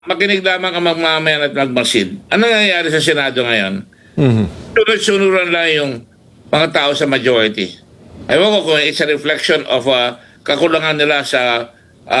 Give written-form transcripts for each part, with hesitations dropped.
makinig lamang ang mamamayan at magmasid. Ano nangyayari sa Senado ngayon? Mhm. Sunod-sunuran lang yung mga tao sa majority. Ewan ko kung it's a reflection of kakulangan nila sa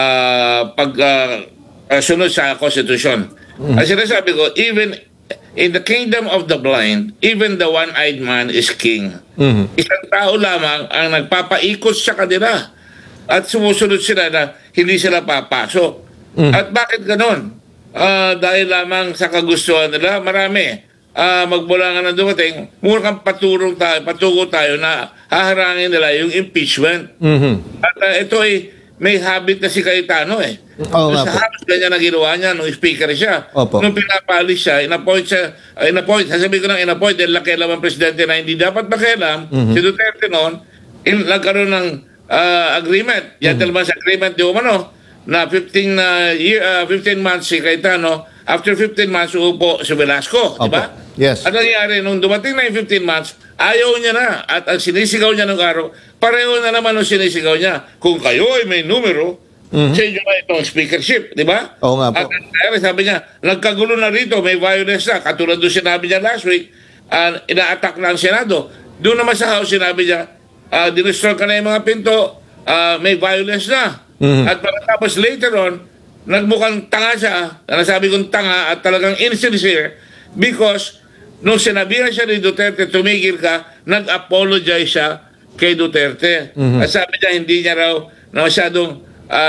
sunod sa konstitusyon. Ang sinasabi ko, even in the kingdom of the blind, even the one-eyed man is king. Isang tao lamang ang nagpapaikot sa kanila at sumusunod sila na hindi sila papasok. At bakit ganon? Dahil lamang sa kagustuhan nila, marami. Magmula nga na dumating, mukhang patugo tayo na haharangin nila yung impeachment. At ito ay may habit na si Cayetano eh. Oo nga Sa po. habit ganyan na ginawa niya nung speaker siya. Opo. Nung pinapalis siya, sasabihin ko ng in-appoint, dahil nakialam ang presidente na hindi dapat makialam, si Duterte noon, nagkaroon ng agreement, gentleman's agreement di umano, na 15 months si Cayetano, after 15 months uupo si Velasco, di ba? Yes. At nangyari, nung dumating na yung 15 months, ayaw niya na. At ang sinisigaw niya ng araw, pareho na naman ang sinisigaw niya. Kung kayo ay may numero, sa inyo na itong speakership, di ba? Oo nga po. At ang nangyari, sabi niya, nagkagulo na rito, may violence na. Katulad doon sinabi niya last week, ina-attack na ang Senado. Doon naman sa House, sinabi niya, dinestore ka na yung mga pinto, may violence na. At pagkatapos later on, nagmukhang tanga siya, nasabi kong tanga at talagang insincere because nung sinabihan siya ni Duterte, tumigil ka, nag-apologize siya kay Duterte. At sabi niya, hindi niya raw na masyadong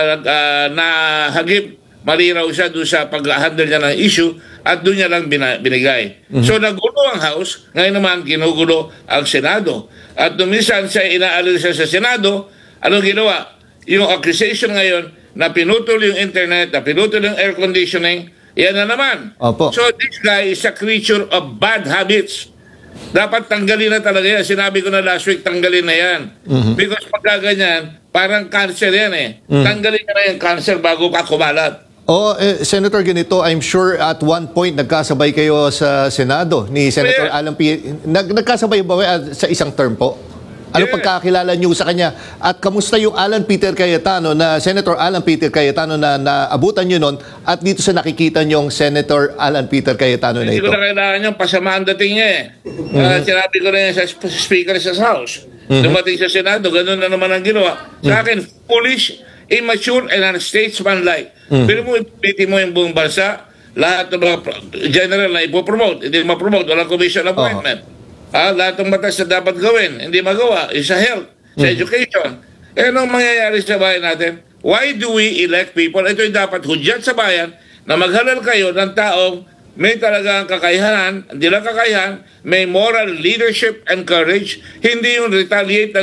nahagip, mali raw siya doon sa pag-handle niya ng issue at doon niya lang binigay. So nagulo ang House, ngayon naman ginugulo ang Senado. At nung minsan siya inaalala siya sa Senado, anong ginawa? Yung accusation ngayon na pinutol yung internet, na pinutol yung air conditioning, yan na naman. Opo. So this guy is a creature of bad habits. Dapat tanggalin na talaga yan. Sinabi ko na last week, tanggalin na yan. Because pagka ganyan, parang cancer yan eh. Tanggalin na yung cancer bago pa kumalat. Senator, ganito, I'm sure at one point nagkasabay kayo sa Senado ni Senator Yeah. Alan P. Nagkasabay ba sa isang term po? Ano Yeah. pagkakilala niyo sa kanya? At kamusta yung Alan Peter Cayetano Senator Alan Peter Cayetano na naabutan niyo noon at dito sa nakikita niyong Senator Alan Peter Cayetano na Hindi ito? ko na kailangan yung pasamaan dating niya eh. Sinabi ko na yan sa speaker sa House. Dumating sa Senado, ganun na naman ang ginawa. Sa akin, foolish, immature, and unstatesmanlike. Pero mo, ipiti mo yung buong bansa, lahat ng mga general na ipopromote, hindi ma-promote, walang commission appointment. Lahat ng batas na dapat gawin, hindi magawa, sa health, sa education. Anong mangyayari sa bayan natin? Why do we elect people? Ito yung dapat hudyat sa bayan na maghalal kayo ng taong may talagang kakayahan, hindi lang kakayahan, may moral leadership and courage, hindi yung retaliate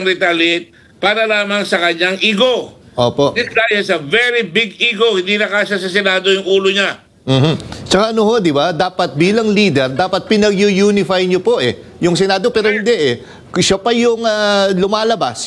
para lamang sa kanyang ego. Opo. This guy has a very big ego, hindi na kasya sa Senado yung ulo niya. Tsaka ano ho, di ba? Dapat bilang leader, dapat pinag-unify niyo po yung Senado, pero hindi eh. Siya pa yung lumalabas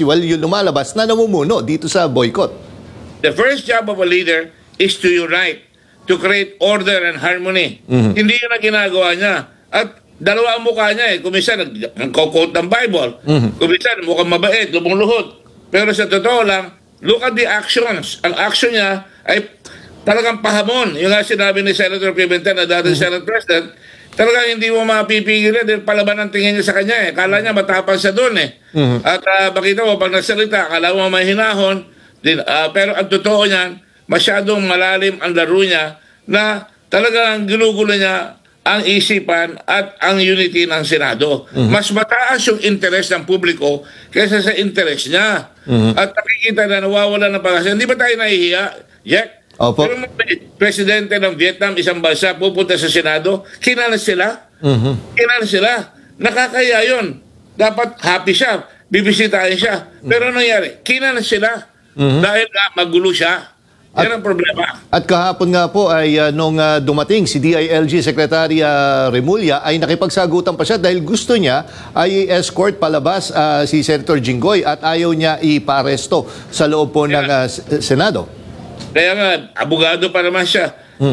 na namumuno dito sa boycott. The first job of a leader is to unite, to create order and harmony. Hindi yun ang ginagawa niya. At dalawa ang mukha niya eh. Kuminsan nagko-quote ng Bible. Kuminsan mukhang mabait, lumuluhod. Pero sa totoo lang, look at the actions. Ang action niya ay talagang pahamon. Yung nga sinabi ni Senator Pimentel na dating Senate President, talagang hindi mo mapipigil yan dahil palaban ang tingin niya sa kanya eh. Kala niya matapang siya doon eh. At makita mo, pag nagsalita, kala mo may hinahon. Pero ang totoo niyan, masyadong malalim ang laro niya na talagang ginugulo niya ang isipan at ang unity ng Senado. Mas mataas yung interest ng publiko kaysa sa interest niya. At nakikita na nawawala ng pag-asa. Hindi ba tayo nahihiya, Jack? Opo. Pero presidente ng Vietnam, isang bansa, pupunta sa Senado, kinala sila. Kinala sila. Nakakaya yun. Dapat happy siya. Bibisitahin siya. Pero nangyari, kinala sila. Dahil magulo siya. Yan ang problema. At kahapon nga po ay nung dumating si DILG Secretary Remulla ay nakipagsagutan pa siya dahil gusto niya ay escort palabas si Senator Jinggoy at ayaw niya iparesto sa loob po ng Senado. Kaya nga, abogado pa naman siya.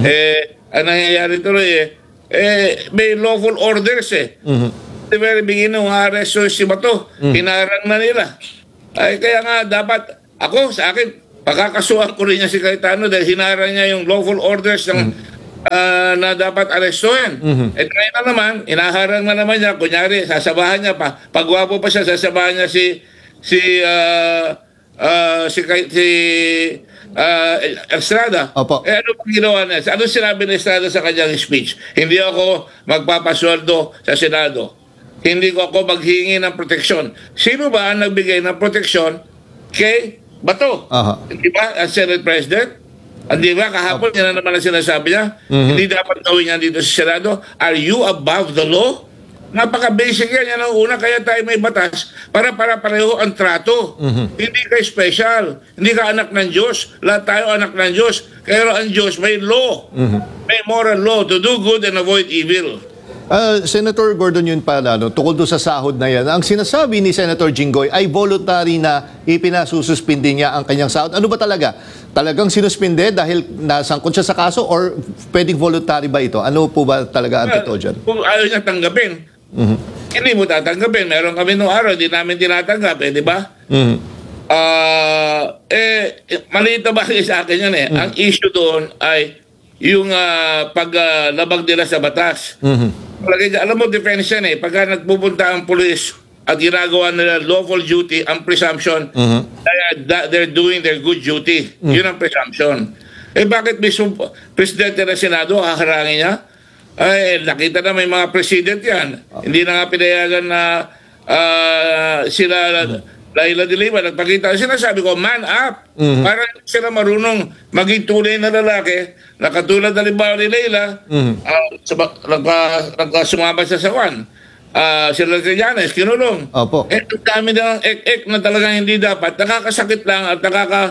Ang nangyayari tuloy may lawful orders the very beginning, arrest si Bato, hinarang na nila. Kaya nga, dapat, ako, sa akin, pagkakasuhan ko rin niya si Cayetano dahil hinarang niya yung lawful orders ng na dapat arestuhin. Eh ngayon na naman, inaharang na naman niya, kunyari, sasabahan niya pa. Pagwapo pa siya, sasabahan niya si Estrada. Opo. Eh ano pang ginawa niya? Ano sinabi ni Estrada sa kanyang speech? Hindi ako magpapasweldo sa Senado. Hindi ko ako maghingi ng proteksyon. Sino ba ang nagbigay ng proteksyon kay Bato? Aha. Di ba? As Senate President? Di ba? Kahapon, yan na naman ang sinasabi niya. Hindi dapat gawin yan dito sa Senado. Are you above the law? Napaka-basic yan. Yan ang una. Kaya tayo may batas para pareho ang trato. Hindi ka special. Hindi ka anak ng Diyos. Lahat tayo anak ng Diyos. Kaya ang Diyos may law. May moral law to do good and avoid evil. Senator Gordon, yun pala, tungkol doon sa sahod na yan, ang sinasabi ni Senator Jinggoy ay voluntary na ipinasususpindi niya ang kanyang sahod. Ano ba talaga? Talagang sinuspinde dahil nasangkot siya sa kaso or pwedeng voluntary ba ito? Ano po ba talaga ang totoo dyan? Kung ayaw niya tanggapin, hindi mo tatanggapin. Meron kami noong araw, di namin tinatanggap, di ba? Maliit na bagay sa akin yan eh. Ang issue doon ay yung paglabag nila sa batas. Alam mo, defense yan eh. Pagka nagpupunta ang police at ginagawa nila lawful duty, ang presumption, they're doing their good duty. Yun ang presumption. Eh bakit mismo presidente ng Senado, haharangin niya? Ay, nakita na may mga president yan. Hindi na nga pinayagan na sila Laila de Lima, nagpakita. Sinasabi ko, man up. Para sila marunong maging tunay na lalaki na katulad na limbawa ni Laila, nagkasumama siya sa kwan. Sila si Janes, kinulong. Opo. Eh, dami na ng ek-ek na talagang hindi dapat. Nakakasakit lang at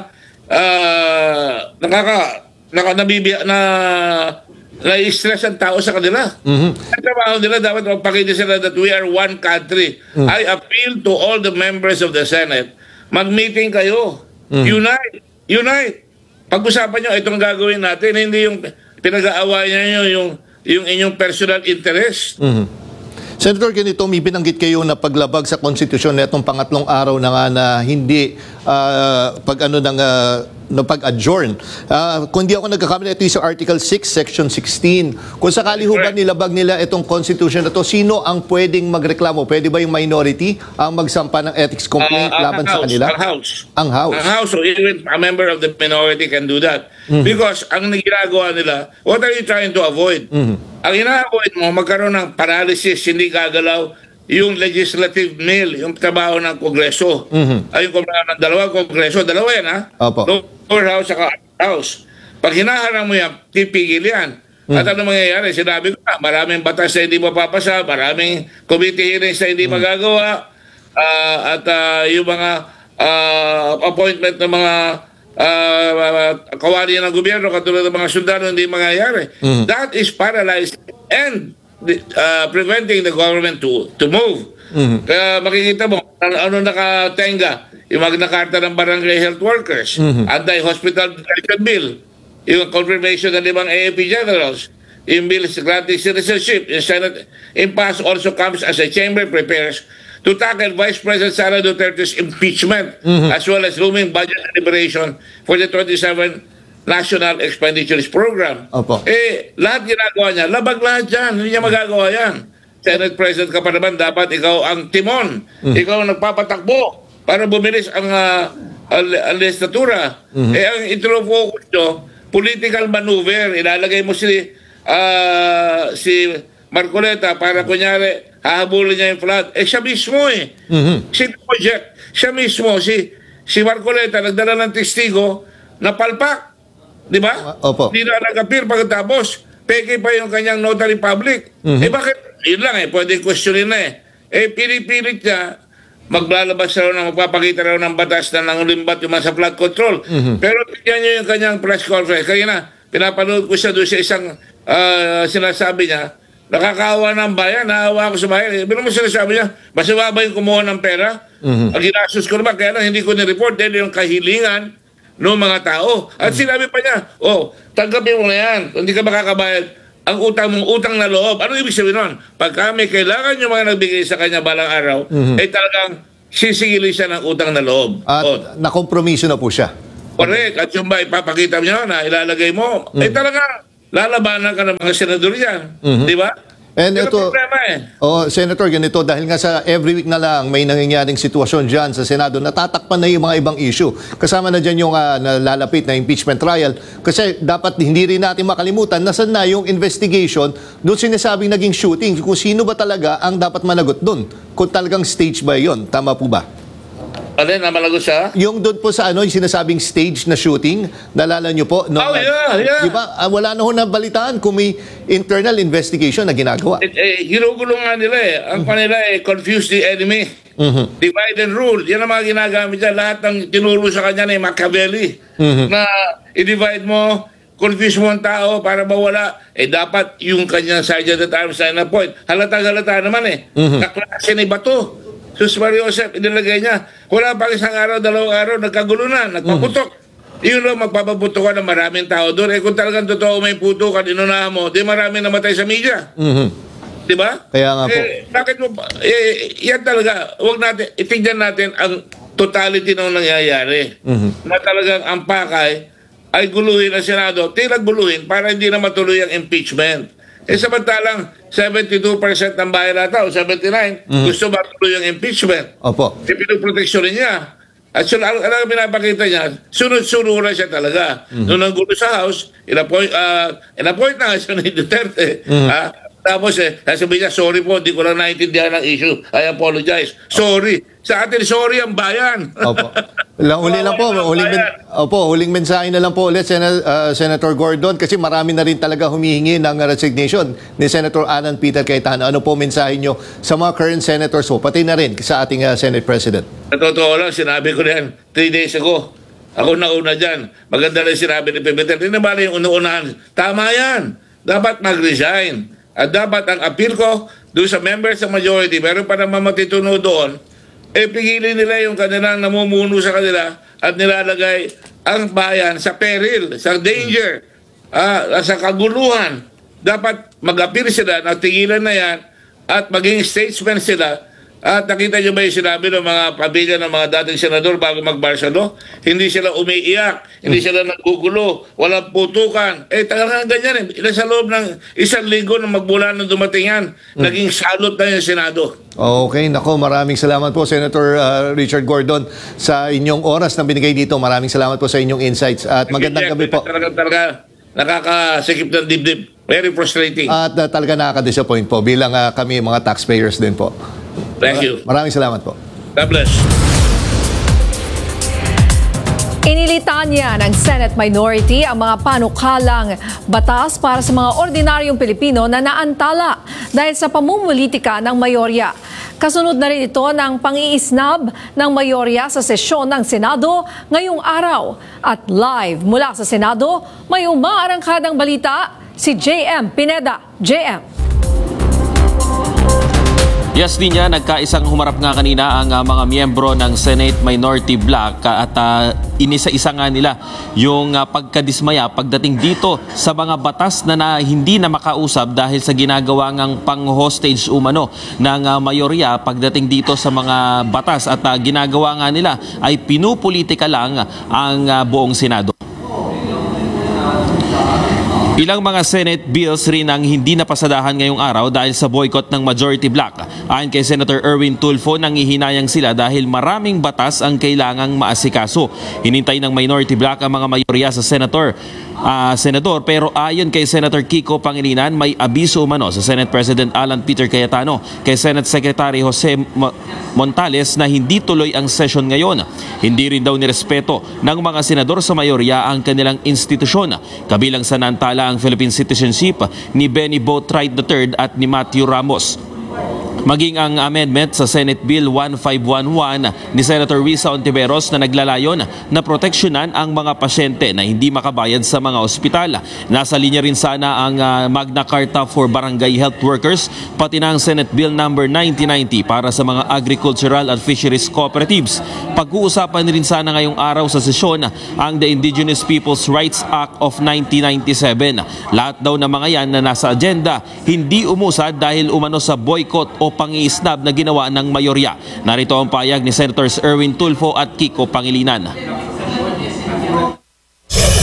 na-stress ang tao sa kanila. Ang trabaho nila, dapat magpakita sila that we are one country. I appeal to all the members of the Senate, mag-meeting kayo. Unite. Unite. Pag-usapan nyo, itong gagawin natin, hindi yung pinag-aawayan nyo yung inyong personal interest. Senator, ganito, may binanggit kayo na paglabag sa konstitusyon na itong pangatlong araw na nga na hindi pag-adjourn. Kung di ako nagkakamali, ito yung sa Article 6, Section 16. Kung sakali ho ba nilabag nila itong constitution na to, sino ang pwedeng magreklamo? Pwede ba yung minority ang magsampa ng ethics complaint laban sa kanila? Ang House. Ang House. Ang House, so even a member of the minority can do that. Because ang ginagawa nila, what are you trying to avoid? Ang ina-avoid mo, magkaroon ng paralysis, hindi gagalaw yung legislative mill, yung trabaho ng Kongreso. Ay, yung ng dalawang Kongreso, dalawa yan ha? Opo. Lower House at House. Pag hinaharang mo yan, tipigil yan. At ano mangyayari? Sinabi ko na, maraming batas na hindi mapapasa, maraming committee hearings na hindi magagawa, at yung mga appointment ng mga kawani ng gobyerno, katulad ng mga sundalo, hindi mangyayari. That is paralyzed and preventing the government to move. Kaya makikita mo, ano nakatenga? Yung Magna Carta ng Barangay Health Workers, Anti-Hospital Protection Bill, yung confirmation ng 5 AAP generals, yung bill granting citizenship, yung Senate impasse also comes as a chamber prepares to tackle Vice President Sara Duterte's impeachment as well as looming budget deliberation for the 27 National Expenditures Program. Opo. Eh, lahat ginagawa niya, labag lahat yan, hindi niya magagawa yan. Senate President ka pa naman, dapat ikaw ang timon. Ikaw ang nagpapatakbo para bumilis ang legislatura. Eh, ang ito-focus nyo, political maneuver. Ilalagay mo si Marcoleta para kunyari hahabulin niya yung flood. Eh, siya mismo eh. Si project, siya mismo, si Marcoleta, nagdala ng testigo na palpak. Di ba? Opo. Hindi na nag-appear pagkatapos. Peke pa yung kanyang notary public. Eh bakit? Yun lang eh. Pwede questionin na eh. Eh pinipilit niya maglalabas raw na magpapakita raw ng batas na nangulimbat yung sa flood control. Pero tignan niyo yung kanyang press conference. Kaya na, pinapanood ko siya doon sa isang sinasabi niya, nakakawa ng bayan, naawa ko sa bayan. Pero mo sinasabi niya, basta ba yung kumuha ng pera? Ang ginastos ko naman, kaya lang hindi ko ni-report dahil yung kahilingan ng mga tao. At sinabi pa niya, tanggapin mo na yan. Hindi ka makakabayad. Ang utang mong utang na loob. Ano ibig sabihin nun? Pagka may kailangan yung mga nagbigay sa kanya balang araw, eh talagang sisigilin siya ng utang na loob. At nakompromiso na po siya. Correct. At yung ba ipapakita niya na ilalagay mo, eh talaga lalabanan ka ng mga senador yan. Di ba? And Pero ito, problema Senator, ganito, dahil nga sa every week na lang may nangyayaring sitwasyon dyan sa Senado, natatakpan na yung mga ibang issue. Kasama na dyan yung nalalapit na impeachment trial. Kasi dapat hindi rin natin makalimutan, nasan na yung investigation doon sinasabing naging shooting, kung sino ba talaga ang dapat managot doon. Kung talagang stage ba yun, tama po ba? Alin, namalagot siya? Yung doon po sa yung sinasabing stage na shooting, nalala nyo po? No, yeah. Di ba, wala na ho na balitaan kung may internal investigation na ginagawa. Ginugulo nga nila Ang kanila confuse the enemy. Divide and rule. Yan ang mga ginagamit dyan. Lahat ng tinuro sa kanya na Machiavelli. Na i-divide mo, confuse mo ang tao para mawala. Dapat yung kanyang sergeant at arms na point. Halata naman Kaklase ni Bato. Sus Mario Joseph, inilagay niya. Wala pang isang araw, 2 araw, nagkagulo na, nagpaputok. Yun lang, magpapaputok ka ng maraming tao doon. Kung talagang totoo may putukan, inunahan mo, di maraming namatay sa media. Di ba? Kaya nga po. Bakit mo, yan talaga, huwag natin, itignan natin ang totality ng nangyayari. Na talagang ang pakay ay guluhin ang Senado, tila guluhin para hindi na matuloy ang impeachment. Samantalang 72% ng bayan nata o 79 gusto matuloy ang impeachment. Opo. Pinuproteksyonin niya. At alam ang pinapakita niya, sunod-sunuran siya talaga. Noong nanggulo sa House, in-appoint na nga siya ni Duterte. Tapos sabi niya, sorry po, di ko lang naintindihan ang issue. I apologize. Sorry. Sa atin, sorry ang bayan. Opo. Uli lang po, huling mensahe na lang po ulit, Senator Gordon, kasi marami na rin talaga humihingi ng resignation ni Senator Alan Peter Cayetano. Ano po mensahe nyo sa mga current senators po, pati na rin sa ating Senate President? Sa totoo lang, sinabi ko na yan 3 days ago. Ako nauna dyan. Maganda lang sinabi ni Pimentel. Hindi naman yung una-unahan. Tama yan. Dapat mag-resign. At dapat ang appeal ko doon sa members ng majority, meron pa naman matituno doon, pigilin nila yung kanilang namumuno sa kanila at nilalagay ang bayan sa peril, sa danger, sa kaguluhan. Dapat mag-appeal sila, natigilan na yan, at maging statesman sila. At nakita nyo ba yung sinabi ng mga pamilya ng mga dating senador bago mag-Barcelona? Hindi sila umiiyak, hindi sila naggugulo, walang putukan. Talagang ganyan sa loob ng 1 linggo na magmula nung dumating yan, naging salot na yung Senado. Okay, nako, maraming salamat po, Senator Richard Gordon, sa inyong oras na binigay dito. Maraming salamat po sa inyong insights. At magandang gabi po. Talaga nakakasikip ng dibdib. Very frustrating. At talaga nakaka-disappoint po bilang kami mga taxpayers din po. Thank you. Maraming salamat po. God bless. Inilitan niya ng Senate minority ang mga panukalang batas para sa mga ordinaryong Pilipino na naantala dahil sa pamumulitika ng mayorya. Kasunod na rin ito ng pang-iisnab ng mayorya sa sesyon ng Senado ngayong araw. At live mula sa Senado, may umaarangkadang balita si JM Pineda. JM. Yes, din niya, nagkaisang humarap nga kanina ang mga miyembro ng Senate Minority Bloc at inisa-isa nga nila yung pagkadismaya pagdating dito sa mga batas na hindi na makausap dahil sa ginagawa ngang pang-hostage umano ng mayorya pagdating dito sa mga batas at ginagawa nga nila ay pinupolitika lang ang buong Senado. Ilang mga Senate bills rin ang hindi napasadahan ngayong araw dahil sa boycott ng majority bloc. Ayon kay Senator Erwin Tulfo, nangihinayang sila dahil maraming batas ang kailangang maasikaso. Hinintay ng minority bloc ang mga mayorya sa senador, pero ayon kay Senator Kiko Pangilinan, may abiso umano sa Senate President Alan Peter Cayetano kay Senate Secretary Jose Montales na hindi tuloy ang session ngayon. Hindi rin daw nirespeto ng mga senador sa mayorya ang kanilang institusyon. Kabilang sa naantala ang Philippine citizenship ni Benny Boatwright III at ni Matthew Ramos. Maging ang amendment sa Senate Bill 1511 ni Senator Risa Ontiveros na naglalayon na proteksyonan ang mga pasyente na hindi makabayad sa mga ospital. Nasa linya rin sana ang Magna Carta for Barangay Health Workers, pati na ang Senate Bill number 9090 para sa mga agricultural at fisheries cooperatives. Pag-uusapan rin sana ngayong araw sa sesyon ang The Indigenous Peoples' Rights Act of 1997. Lahat daw ng mga yan na nasa agenda hindi umusad dahil umano sa boycott o pang-iisnab na ginawa ng mayorya. Narito ang payag ni Senators Erwin Tulfo at Kiko Pangilinan. Marami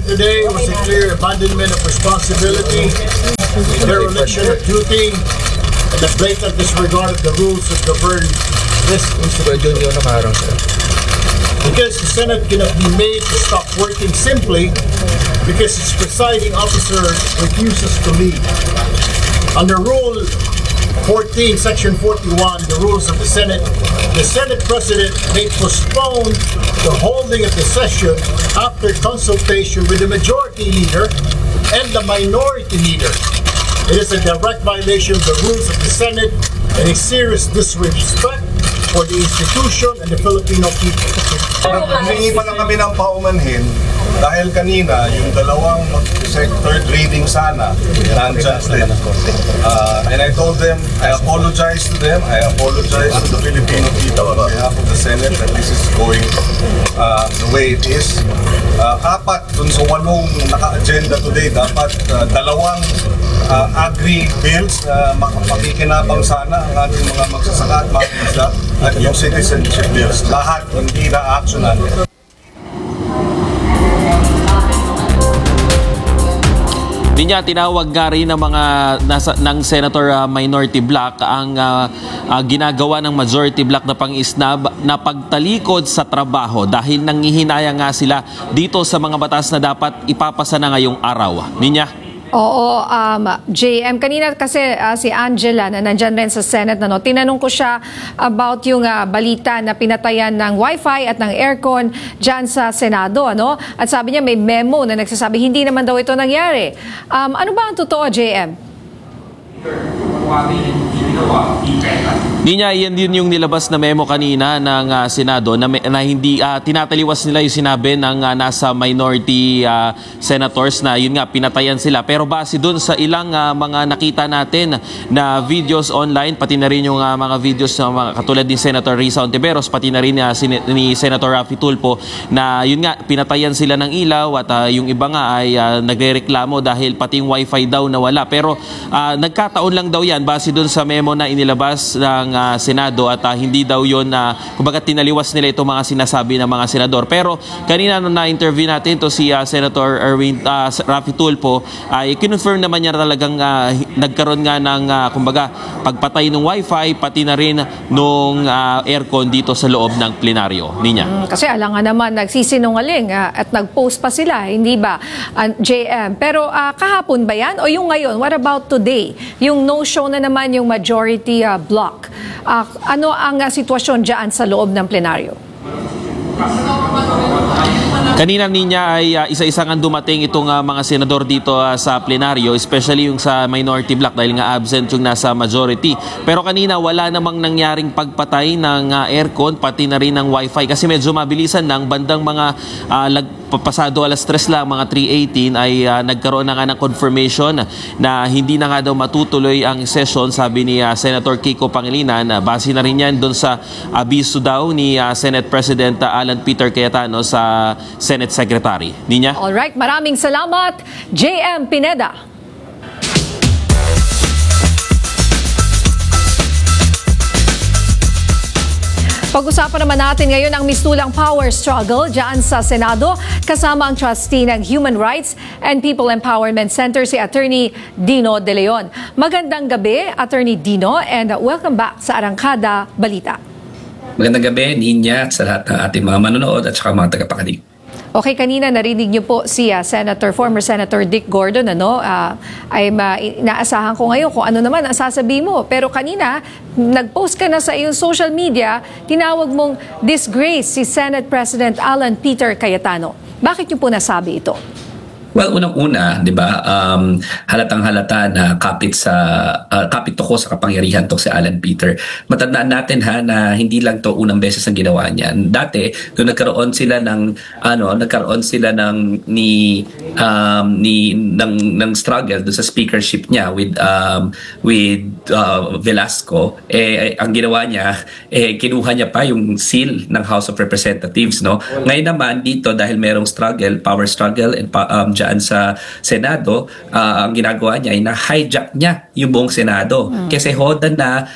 today was a clear abandonment of responsibility, dereliction of duty, and a blatant disregard of the rules that govern this institution. Because the Senate cannot be made to stop working simply because its presiding officer refuses to leave. Under Rule 14, Section 41, the rules of the Senate President may postpone the holding of the session after consultation with the Majority Leader and the Minority Leader. It is a direct violation of the rules of the Senate and a serious disrespect for the institution and the Filipino people. Humingi pa lang kami ng paumanhin dahil kanina yung dalawang third reading sana nandyan din. And I told them, I apologize to them, I apologize to the Filipino people on behalf of the Senate that this is going the way it is. Apat dun sa 8 naka-agenda today, dapat dalawang agri-bills na makikinabang sana ang ating mga magsasaka at mga isda at yung citizenship bills. Lahat hindi na actionan. Niya tinawag nga rin ng mga ng Senator Minority Bloc ang ginagawa ng Majority Bloc na pang-isnab na pagtalikod sa trabaho dahil nangihinaya nga sila dito sa mga batas na dapat ipapasa na ngayong araw. Ninya? Oo, JM, kanina kasi si Angela na nandyan rin sa Senate, tinanong ko siya about yung balita na pinatayan ng Wi-Fi at ng aircon dyan sa Senado. At sabi niya may memo na nagsasabi hindi naman daw ito nangyari. Ano ba ang totoo, JM? Niya, yan din yung nilabas na memo kanina ng Senado na hindi tinataliwas nila yung sinabi ng nasa minority senators na yun nga pinatayan sila. Pero base dun sa ilang mga nakita natin na videos online, pati na rin yung mga videos na katulad ni Senator Risa Ontiveros, pati na rin ni Senator Raffy Tulfo na yun nga pinatayan sila ng ilaw at yung iba nga ay nagrereklamo dahil pati yung wifi daw nawala. Pero nagkataon lang daw yan base dun sa memo na inilabas ng Senado at hindi daw yun kumbaga tinaliwas nila itong mga sinasabi ng mga senador. Pero kanina nung na-interview natin to si Senator Raffy Tulfo ay kinonfirm naman niya talagang nagkaroon nga ng kumbaga pagpatay ng wifi pati na rin nung aircon dito sa loob ng plenaryo. Ninya. Kasi alangan naman nagsisinungaling at nag-post pa sila, hindi ba, JM? Pero kahapon ba yan o yung ngayon? What about today? Yung no-show na naman yung majority block. Ano ang sitwasyon dyan sa loob ng plenaryo? Kanina niya ay isa-isang dumating itong mga senador dito sa plenaryo, especially yung sa minority block dahil nga absent yung nasa majority. Pero kanina wala namang nangyaring pagpatay ng aircon pati na rin ng wifi kasi medyo mabilisan ng bandang mga pasado alas 3 lang, mga 3:18 ay nagkaroon na nga ng confirmation na hindi na nga daw matutuloy ang session, sabi ni Senator Kiko Pangilinan. Base na rin yan doon sa abiso daw ni Senate President Alan Peter Cayetano sa Senate Secretary. Ninya? Alright, maraming salamat, JM Pineda. Pag-usapan naman natin ngayon ang mistulang power struggle dyan sa Senado kasama ang trustee ng Human Rights and People Empowerment Center, si Attorney Dino De Leon. Magandang gabi, Attorney Dino, and welcome back sa Arangkada Balita. Magandang gabi, Ninya, at sa lahat ng ating mga manonood at saka mga tagapakinig. Okay, kanina narinig niyo po si former Senator Dick Gordon, ay inaasahan ko ngayon kung ano naman ang sasabihin mo. Pero kanina, nag-post ka na sa iyong social media, tinawag mong disgrace si Senate President Alan Peter Cayetano. Bakit niyo po nasabi ito? Well, unang-una, 'di ba? Halatang-halata na kapit ako sa kapangyarihan to si Alan Peter. Matandaan natin na hindi lang to unang beses ang ginawa niya. Dati, nung nagkaroon sila ng struggle do sa speakership niya with Velasco, ang ginawa niya kinuha niya pa yung seal ng House of Representatives, no? Ngayon naman dito dahil merong power struggle and dyan sa Senado, ang ginagawa niya ay na-hijack niya yung buong Senado. Kasi hoda na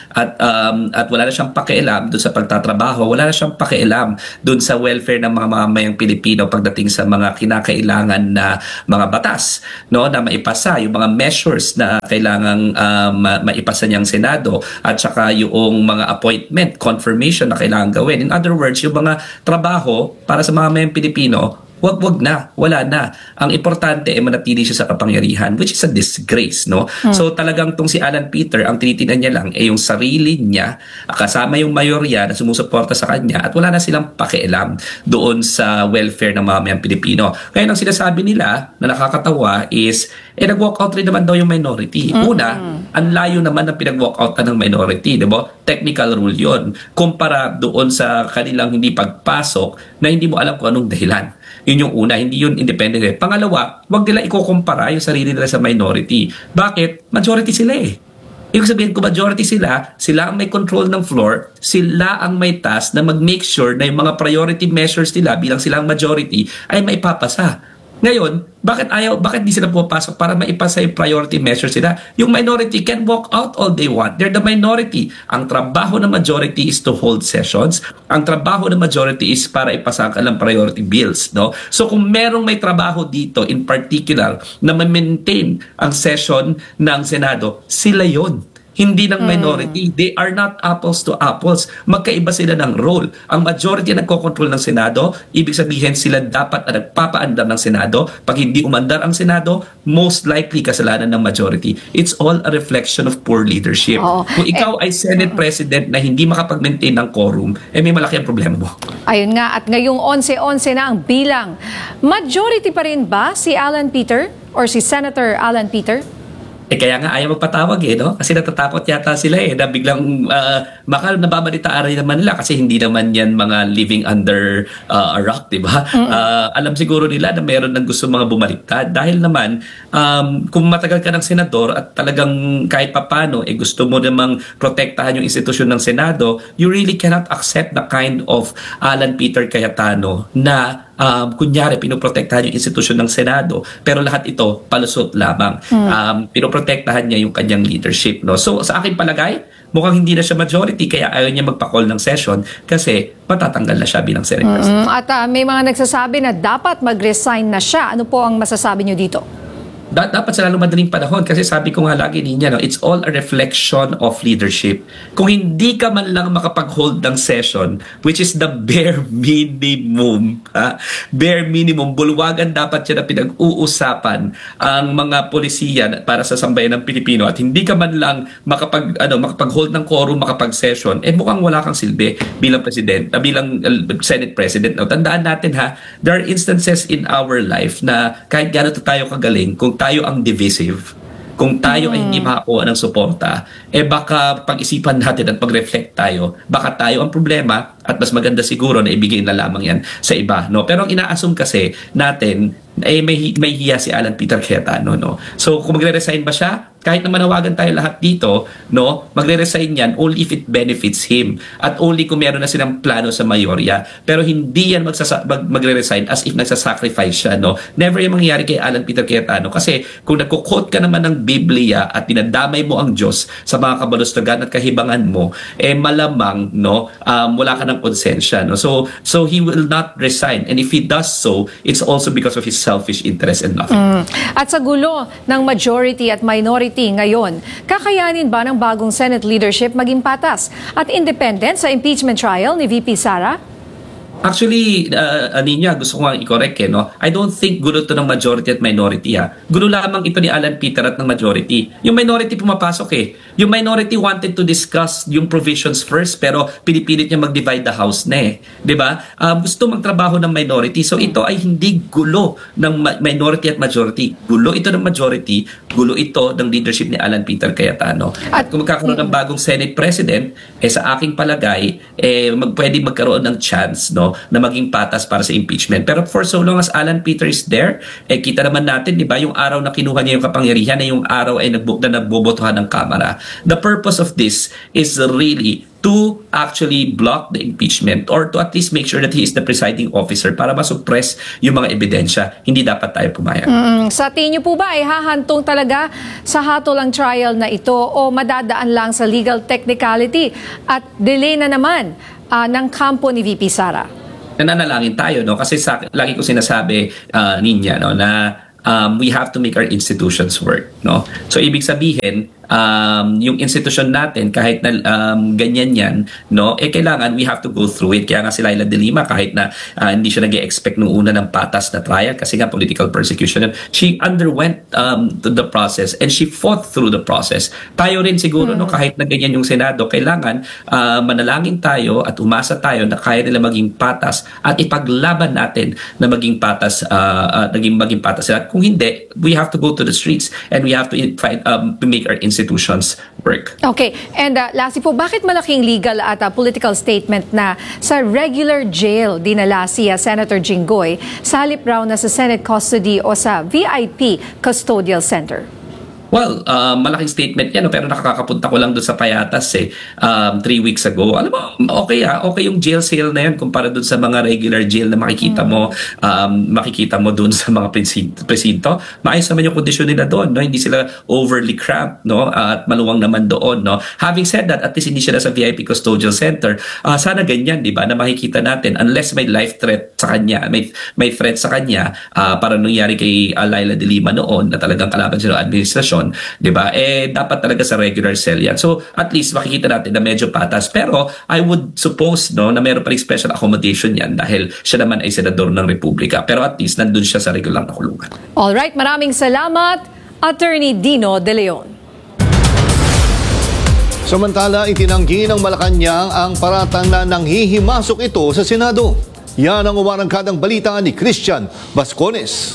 at wala na siyang pakialam doon sa pagtatrabaho, wala na siyang pakialam doon sa welfare ng mga mamamayang Pilipino pagdating sa mga kinakailangan na mga batas, no, na maipasa, yung mga measures na kailangang maipasa niyang Senado, at saka yung mga appointment, confirmation na kailangan gawin. In other words, yung mga trabaho para sa mga mamayang Pilipino, wag na, wala na. Ang importante ay manatili siya sa kapangyarihan, which is a disgrace, no? So talagang tong si Alan Peter, ang tinitingnan niya lang ay yung sarili niya, kasama yung mayorya na sumusuporta sa kanya, at wala na silang pakialam doon sa welfare ng mamayang Pilipino. Kaya ang sinasabi nila na nakakatawa is, nag-walkout rin naman daw yung minority. Una, ang layo naman ng pinag-walkout ng minority, di ba? Technical rule yon. Kumpara doon sa kanilang hindi pagpasok na hindi mo alam kung anong dahilan. Yun yung una, hindi yun independent. Pangalawa, wag nila ikukumpara yung sarili nila sa minority. Bakit? Majority sila eh. Ibig sabihin, kung majority sila ang may control ng floor, sila ang may task na mag-make sure na yung mga priority measures nila bilang silang majority ay maipapasa. Ngayon, bakit di sila pumapasok para maipasa yung priority measures sila? Yung minority can walk out all they want. They're the minority. Ang trabaho ng majority is to hold sessions. Ang trabaho ng majority is para ipasa ang kanilang priority bills, no? So kung merong may trabaho dito, in particular, na ma-maintain ang session ng Senado, sila yon. Hindi ng minority. They are not apples to apples. Magkaiba sila ng role. Ang majority na nagkocontrol ng Senado, ibig sabihin sila dapat na nagpapaandar ng Senado. Pag hindi umandar ang Senado, most likely kasalanan ng majority. It's all a reflection of poor leadership. Kung ikaw ay Senate President na hindi makapag-maintain ng quorum, may malaki ang problema mo. Ayun nga, at ngayong 11-11 na ang bilang. Majority pa rin ba si Alan Peter or si Senator Alan Peter? Kaya nga ayaw magpatawag no? Kasi natatakot yata sila na biglang baka nababalitaan rin naman nila kasi hindi naman yan mga living under a rock, di ba? Alam siguro nila na meron ng gusto mga bumaliktad dahil naman kung matagal ka ng senador at talagang kahit papano gusto mo namang protektahan yung institusyon ng Senado, you really cannot accept the kind of Alan Peter Cayetano na kunyari, pinoprotektahan yung institusyon ng Senado, pero lahat ito, palusot lamang. Pinoprotektahan niya yung kanyang leadership. No? So, sa aking palagay, mukhang hindi na siya majority, kaya ayaw niya magpa-call ng session kasi matatanggal na siya bilang Senate President. At may mga nagsasabi na dapat mag-resign na siya. Ano po ang masasabi niyo dito? Dapat sa lalong madaling panahon kasi sabi ko nga lagi niya, no, it's all a reflection of leadership. Kung hindi ka man lang makapag-hold ng session, which is the bare minimum, bulwagan dapat siya na pinag-uusapan ang mga polisiya para sa sambayan ng Pilipino at hindi ka man lang makapag-hold ng quorum, makapag-session, mukhang wala kang silbi bilang president, bilang Senate President. No, tandaan natin there are instances in our life na kahit gano'n tayo kagaling, kung tayo ang divisive, kung tayo ay hindi makakuha ng suporta, baka pag-isipan natin at pag-reflect tayo, baka tayo ang problema at mas maganda siguro na ibigay na lamang yan sa iba. No? Pero ang ina-assume kasi natin, may hiya si Alan Peter Cayetano. No? So kung magre-resign ba siya, kahit na manawagan tayo lahat dito, no, magre-resign yan only if it benefits him at only kung meron na silang plano sa mayorya. Pero hindi yan magre-resign as if nagsasacrifice siya. No? Never yung mangyayari kay Alan Peter Cayetano kasi kung nagko-quote ka naman ng Biblia at dinadamay mo ang Diyos sa mga kabalustagan at kahibangan mo, malamang no, wala ka ng konsensya. No? So he will not resign, and if he does so, it's also because of his selfish interest and nothing. At sa gulo ng majority at minority ngayon, kakayanin ba ng bagong Senate leadership maging patas at independent sa impeachment trial ni VP Sara? Actually, Aninya, gusto ko nga i-correct no? I don't think gulo to ng majority at minority Gulo lamang ito ni Alan Peter at ng majority. Yung minority pumapasok Yung minority wanted to discuss yung provisions first pero pinipilit niya mag-divide the house na Diba? Gusto magtrabaho ng minority. So ito ay hindi gulo ng minority at majority. Gulo ito ng majority, gulo ito ng leadership ni Alan Peter Cayetano. At kung magkakaroon ng bagong Senate President, sa aking palagay, pwede magkaroon ng chance, no, na maging patas para sa impeachment. Pero for so long as Alan Peter is there, kita naman natin, di ba, yung araw na kinuha niya yung kapangyarihan na yung araw ay nagbobotohan ng Kamara. The purpose of this is really to actually block the impeachment or to at least make sure that he is the presiding officer para masuppress yung mga ebidensya. Hindi dapat tayo pumayag. Sa tingin niyo po ba ay hahantong talaga sa hatulang trial na ito o madadaan lang sa legal technicality at delay na naman ng kampo ni VP Sara? Nananalangin tayo, no? Kasi lagi ko sinasabi, Ninya, no, na we have to make our institutions work, no? So ibig sabihin, yung institution natin kahit na ganyan yan, no, kailangan we have to go through it. Kaya nga si Laila de Lima, kahit na hindi siya nag-expect nung una ng patas na trial kasi nga political persecution, she underwent the process and she fought through the process. Tayo rin siguro, no, kahit na ganyan yung Senado, kailangan manalangin tayo at umasa tayo na kaya nila maging patas at ipaglaban natin na maging patas, maging patas sila. Kung hindi, we have to go to the streets and we have to fight, to make our institutions work. Okay. And lastly po, bakit malaking legal at political statement na sa regular jail dinala si Senator Jinggoy sa halip raw na sa Senate custody o sa VIP Custodial Center? Well, malaking statement yan, no? Pero nakakapunta ko lang doon sa Payatas 3 weeks ago. Alam mo, okay yung jail cell na yan kumpara doon sa mga regular jail na makikita mo doon sa mga presinto. Maayos naman yung kondisyon nila doon, no? Hindi sila overly cramped, no? At maluwang naman doon, no? Having said that, at least hindi siya sa VIP Custodial Center. Sana ganyan, di ba, na makikita natin unless may life threat sa kanya, may threat sa kanya, para nangyari kay Laila de Lima noon na talagang kalaban siya ng administrasyon, 'di ba? Dapat talaga sa regular cell yan. So at least makikita natin na medyo patas. Pero I would suppose, no, na meron pa rin special accommodation yan dahil siya naman ay senador ng Republika. Pero at least nandun siya sa regular na kulungan. Alright, maraming salamat, Attorney Dino De Leon. Samantala, itinanggi ng Malacanang ang paratang na nanghihimasok ito sa Senado. Yan ang umarangkadang balita ni Christian Bascones.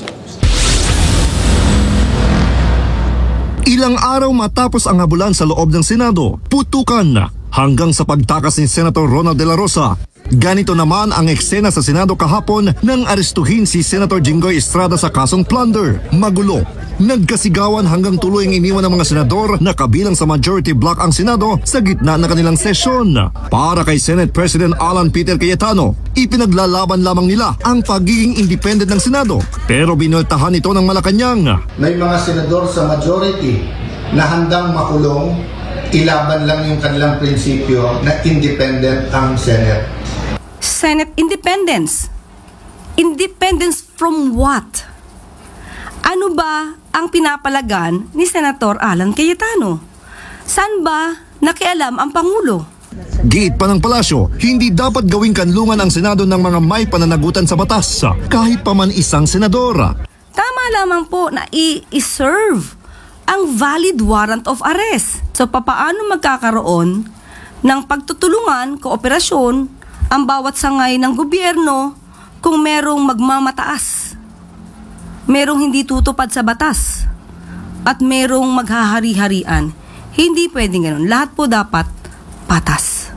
Ilang araw matapos ang habulan sa loob ng Senado, putukan hanggang sa pagtakas ni Senator Ronald de la Rosa. Ganito naman ang eksena sa Senado kahapon nang arestuhin si Senator Jinggoy Estrada sa kasong plunder. Magulo. Nagkasigawan hanggang tuloy ang iniwan ng mga senador na kabilang sa majority block ang Senado sa gitna ng kanilang sesyon. Para kay Senate President Alan Peter Cayetano, ipinaglalaban lamang nila ang pagiging independent ng Senado. Pero binultahan ito ng Malacanang. May mga senador sa majority na handang makulong, ilaban lang yung kanilang prinsipyo na independent ang Senate. Senate independence. Independence from what? Ano ba ang pinapalagan ni Senator Alan Cayetano? Saan ba nakialam ang Pangulo? Giit pa ng palasyo, hindi dapat gawing kanlungan ang Senado ng mga may pananagutan sa batas, kahit pa man isang senador. Tama lamang po na i-serve ang valid warrant of arrest. So papaano magkakaroon ng pagtutulungan, kooperasyon ang bawat sangay ng gobyerno kung merong magmamataas, merong hindi tutupad sa batas, at merong maghahari-harian? Hindi pwedeng ganun. Lahat po dapat patas.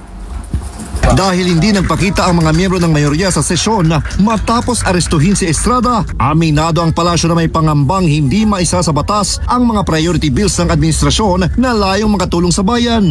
Dahil hindi nagpakita ang mga miyembro ng mayorya sa sesyon matapos arestuhin si Estrada, aminado ang palasyo na may pangambang hindi maisa sa batas ang mga priority bills ng administrasyon na layong makatulong sa bayan.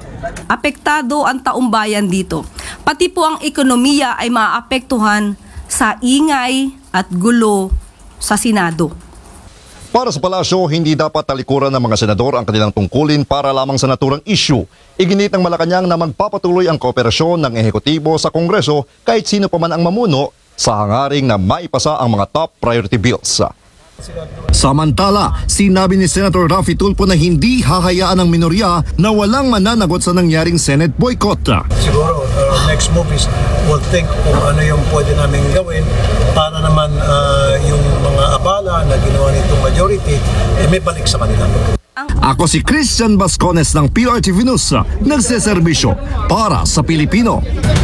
Apektado ang taumbayan dito. Pati po ang ekonomiya ay maapektuhan sa ingay at gulo sa Senado. Para sa palasyo, hindi dapat talikuran ng mga senador ang kanilang tungkulin para lamang sa naturang issue. Iginit ng Malacanang na magpapatuloy ang kooperasyon ng ehekutibo sa Kongreso kahit sino pa man ang mamuno sa hangaring na maipasa ang mga top priority bills. Samantala, sinabi ni Senator Raffy Tulfo na hindi hahayaan ng minorya na walang mananagot sa nangyaring Senate boycott. Siguro, next move is we'll think kung ano yung pwede namin gawin para naman yung mga abala na ginawa nitong majority, may balik sa kanila. Ako si Christian Bascones ng PRTV News, nagseserbisyo para sa Pilipino.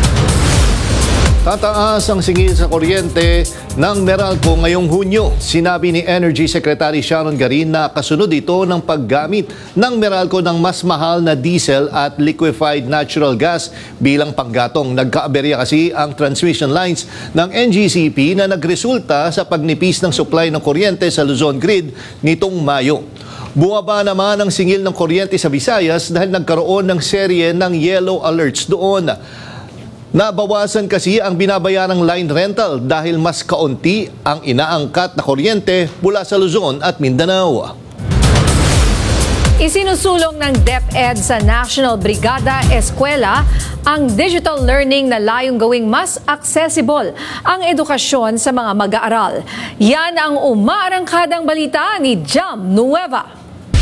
Tataas ang singil sa kuryente ng Meralco ngayong Hunyo. Sinabi ni Energy Secretary Sharon Garin na kasunod ito ng paggamit ng Meralco ng mas mahal na diesel at liquefied natural gas bilang panggatong. Nagkaaberya kasi ang transmission lines ng NGCP na nagresulta sa pagnipis ng supply ng kuryente sa Luzon Grid nitong Mayo. Bumaba naman ang singil ng kuryente sa Visayas dahil nagkaroon ng serye ng yellow alerts doon. Nabawasan kasi ang binabayarang line rental dahil mas kaunti ang inaangkat na kuryente mula sa Luzon at Mindanao. Isinusulong ng DepEd sa National Brigada Eskwela ang digital learning na layong gawing mas accessible ang edukasyon sa mga mag-aaral. Yan ang umaarangkadang balita ni Jam Nueva.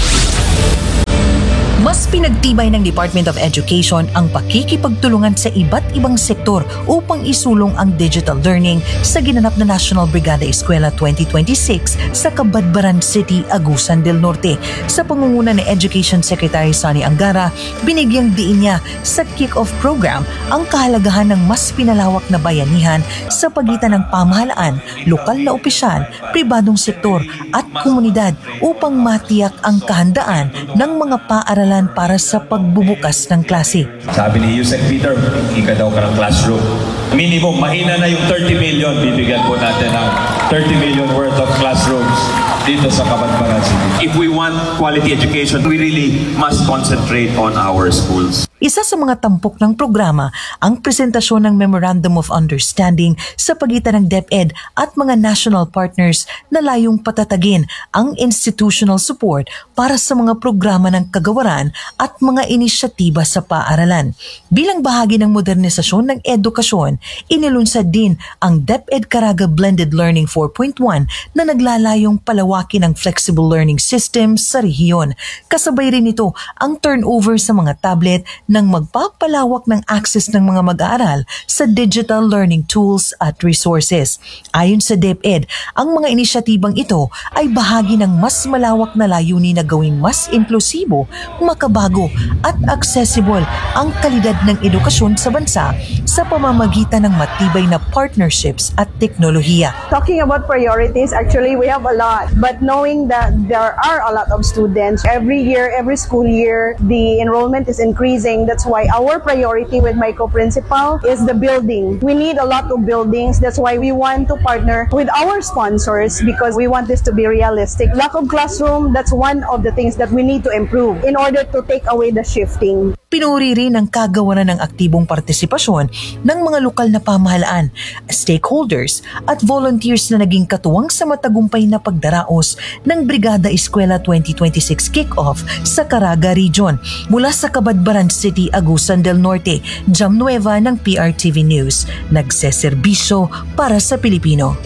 Mas pinagtibay ng Department of Education ang pakikipagtulungan sa iba't ibang sektor upang isulong ang digital learning sa ginanap na National Brigada Eskwela 2026 sa Cabadbaran City, Agusan del Norte. Sa pangunguna ni Education Secretary Sani Angara, binigyang diin niya sa kick-off program ang kahalagahan ng mas pinalawak na bayanihan sa pagitan ng pamahalaan, lokal na opisyal, pribadong sektor at komunidad upang matiyak ang kahandaan ng mga paaralan para sa pagbubukas ng klase. Sabi ni Yusek Peter, ika daw ka ng classroom. Minimum, mahina na yung 30 million. Bibigyan po natin ng 30 million worth of classrooms dito sa Cabadbaran City. If we want quality education, we really must concentrate on our schools. Isa sa mga tampok ng programa ang presentasyon ng Memorandum of Understanding sa pagitan ng DepEd at mga national partners na layong patatagin ang institutional support para sa mga programa ng kagawaran at mga inisyatiba sa paaralan. Bilang bahagi ng modernisasyon ng edukasyon, inilunsad din ang DepEd Caraga Blended Learning 4.1 na naglalayong palawakin ang flexible learning systems sa rehiyon. Kasabay rin ito ang turnover sa mga tablet ng magpapalawak ng access ng mga mag-aaral sa digital learning tools at resources. Ayon sa DepEd, ang mga inisyatibang ito ay bahagi ng mas malawak na layunin na gawing mas inklusibo, makabago at accessible ang kalidad ng edukasyon sa bansa sa pamamagitan ng matibay na partnerships at teknolohiya. Talking about priorities, actually we have a lot, but knowing that there are a lot of students, every year, every school year, the enrollment is increasing. That's why our priority with my co-principal is the building. We need a lot of buildings. That's why we want to partner with our sponsors because we want this to be realistic. Lack of classroom, that's one of the things that we need to improve in order to take away the shifting. Pinuri rin ang kagawaran ng aktibong partisipasyon ng mga lokal na pamahalaan, stakeholders at volunteers na naging katuwang sa matagumpay na pagdaraos ng Brigada Eskwela 2026 kick-off sa Caraga Region. Mula sa Cabadbaran City, Agusan del Norte, Jam Nueva ng PRTV News, nagseserbisyo para sa Pilipino.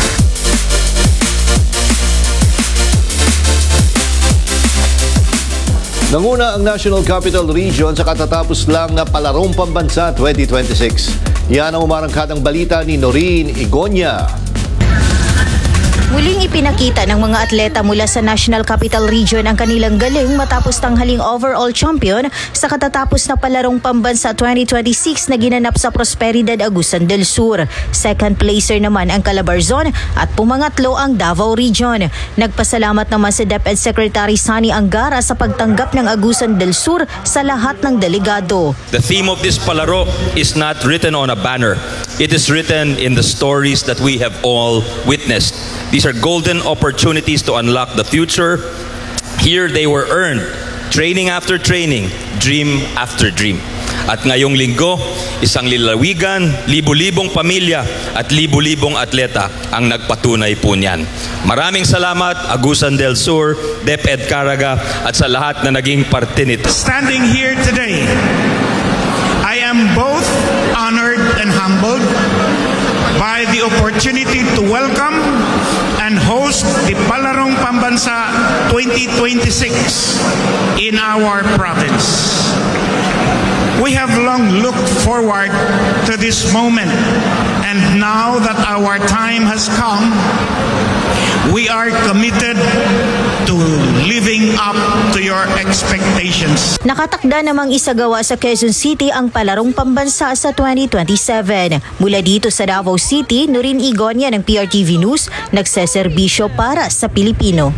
Nanguna ang National Capital Region sa katatapos lang na Palarong Pambansa 2026. Yan ang umarangkadang balita ni Noreen Igonia. Muling ipinakita ng mga atleta mula sa National Capital Region ang kanilang galing matapos tanghaling overall champion sa katatapos na Palarong Pambansa 2026 na ginanap sa Prosperidad, Agusan del Sur. Second placer naman ang Calabarzon at pumangatlo ang Davao Region. Nagpasalamat naman si DepEd Secretary Sani Angara sa pagtanggap ng Agusan del Sur sa lahat ng delegado. The theme of this Palaro is not written on a banner. It is written in the stories that we have all witnessed. These are golden opportunities to unlock the future. Here they were earned, training after training, dream after dream. At ngayong linggo, isang lalawigan, libu-libong pamilya at libu-libong atleta ang nagpatunay po niyan. Maraming salamat, Agusan del Sur, DepEd Caraga at sa lahat na naging parte nito. Standing here today, I am both honored and humbled by the opportunity to welcome and host the Palarong Pambansa 2026 in our province. We have long looked forward to this moment, and now that our time has come, we are committed to living up to your expectations. Nakatakda namang isagawa sa Quezon City ang Palarong Pambansa sa 2027. Mula dito sa Davao City, Noreen Igonia ng PRTV News, nagseserbisyo para sa Pilipino.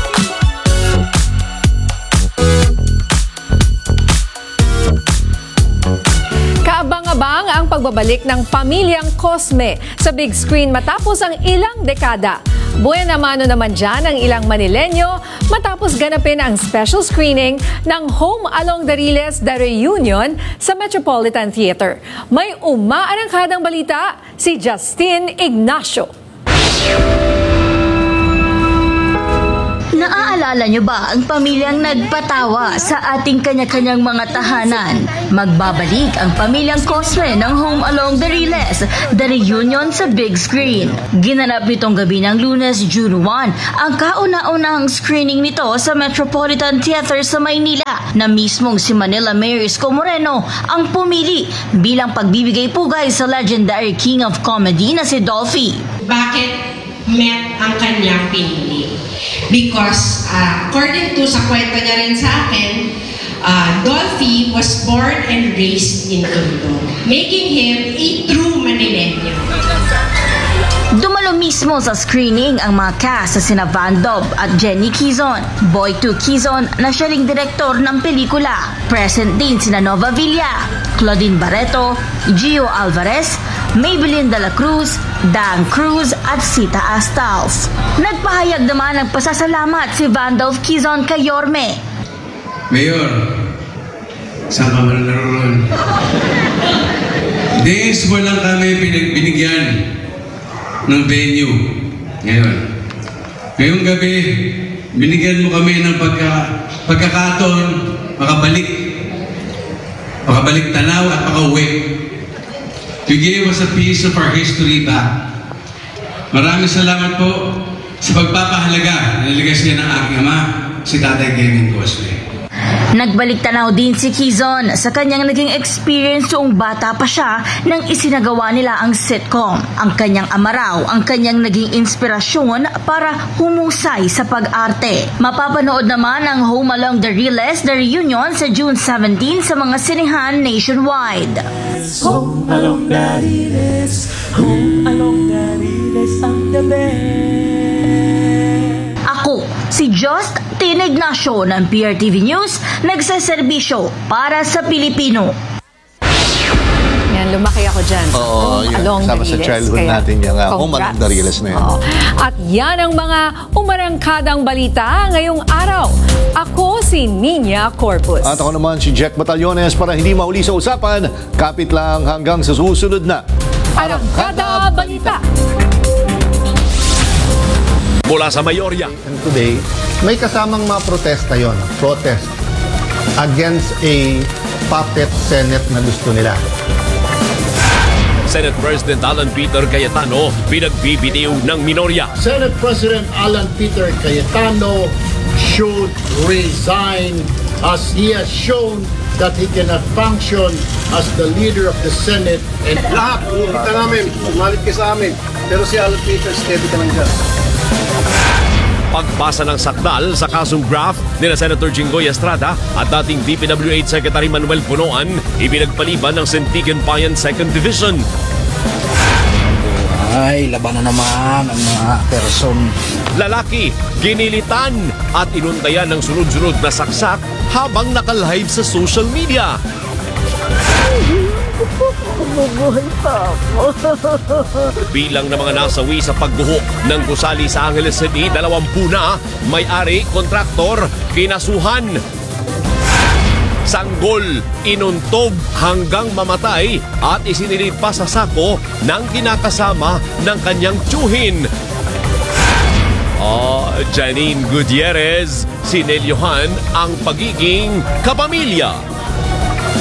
Kaabang-abang ang pagbabalik ng pamilyang Cosme sa big screen matapos ang ilang dekada. Buena mano naman dyan ang ilang Manileño matapos ganapin ang special screening ng Home Along the Riles The Reunion sa Metropolitan Theater. May umaarangkadang balita si Justin Ignacio. Naaalala niyo ba ang pamilyang nagpatawa sa ating kanya-kanyang mga tahanan? Magbabalik ang pamilyang Cosme ng Home Along the Riles, The Reunion sa big screen. Ginanap nitong gabi ng Lunes, June 1, ang kauna-unahang screening nito sa Metropolitan Theater sa Maynila na mismong si Manila Mayor Isko Moreno ang pumili bilang pagbibigay pugay sa legendary King of Comedy na si Dolphy. Bakit met ang kanyang pinili? Because according to sa kwento niya rin sa akin, Dolphy was born and raised in Tondo, making him a true Manileño. Dumalo mismo sa screening ang mga cast sa sina Van Dob at Jenny Quizon, Boy 2 Quizon na siya ring direktor ng pelikula. Present din sina Nova Villa, Claudine Barreto, Gio Alvarez, Maybelline de la Cruz, Dan Cruz at Sita Astals. Nagpahayag naman ng pasasalamat si Vandolph Quizon kay Yorme. Mayor, saan ka man naroon? Days mo lang kami binigyan ng venue ngayon. Ngayong gabi, binigyan mo kami ng pagkakataon makabalik tanaw at makauwi. You gave us a piece of our history back. Maraming salamat po sa pagpapahalaga na legasya ng aking ama, si Tatay Kevin Cosme. Nagbalik tanaw din si Quizon sa kanyang naging experience noong bata pa siya nang isinagawa nila ang sitcom. Ang kanyang ama raw ang kanyang naging inspirasyon para humusay sa pag-arte. Mapapanood naman ang Home Along the Riles The Reunion sa June 17 sa mga sinehan nationwide. Home along the Riles, home along the Riles ang the best. Ako, si Justin Ignacio ng PRTV News, nagsaserbisyo para sa Pilipino. Yan, lumaki ako dyan. Oo, yun. Kasama sa childhood natin yung Home Along the Riles na yun. At yan ang mga umarangkadang balita ngayong araw. Ako si Nina Corpus. At ako naman si Jack Batallones. Para hindi mahuli sa usapan, kapit lang hanggang sa susunod na Arangkada Balita. Mula sa Mayorya. And today, may kasamang mga protesta yon, protest against a puppet Senate na gusto nila. Senate President Alan Peter Cayetano pinagbibitiw ng minorya. Senate President Alan Peter Cayetano should resign as he has shown that he cannot function as the leader of the Senate. And lahat, kita namin, umalit ka sa amin. Pero si Alan Peter, steady ka lang dyan. Pagpasa ng sakdal sa kasong graft nila Senator Jinggoy Estrada at dating DPWH Secretary Manuel Punoan, ibinagpaliban ng Sentigan Bayan 2nd Division. Ay, laban na naman ang mga person. Lalaki, ginilitan at inundayan ng sunod-sunod na saksak habang nakalive sa social media. Bumubuhay pa ako. Bilang ng mga nasawi sa pagguho ng gusali sa Angeles City, 20 na, may-ari, kontraktor, kinasuhan. Sanggol, inuntog hanggang mamatay at isinilid pa sa sako ng kinakasama ng kanyang tiyuhin. Janine Gutierrez, sinelyohan ang pagiging kapamilya.